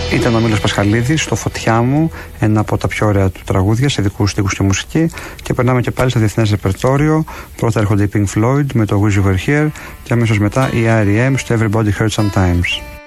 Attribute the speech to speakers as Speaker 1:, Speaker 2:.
Speaker 1: Ήταν ο Μήλος Πασχαλίδης στο «Φωτιά μου», ένα από τα πιο ωραία του τραγούδια σε δικούς στίχους και μουσική. Και περνάμε και πάλι στο διεθνές ρεπερτόριο. Πρώτα έρχονται οι Pink Floyd με το Wish You Were Here και αμέσως μετά οι R.E.M. στο Everybody Hurts Sometimes.